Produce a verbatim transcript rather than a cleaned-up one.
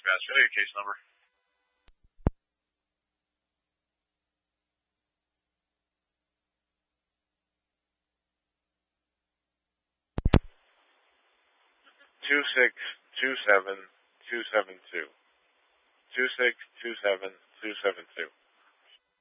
dispatch. Show you a case number. Two six two seven two seven two. Two six two seven two seven two.